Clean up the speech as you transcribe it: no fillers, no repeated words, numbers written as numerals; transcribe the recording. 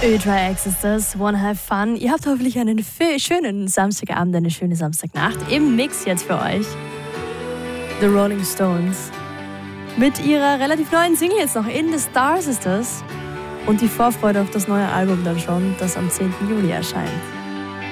Ö-Tri-X ist das, Wanna Have Fun. Ihr habt hoffentlich einen schönen Samstagabend, eine schöne Samstagnacht. Im Mix jetzt für euch The Rolling Stones. Mit ihrer relativ neuen Single jetzt noch, In the Stars ist das. Und die Vorfreude auf das neue Album dann schon, das am 10. Juli erscheint.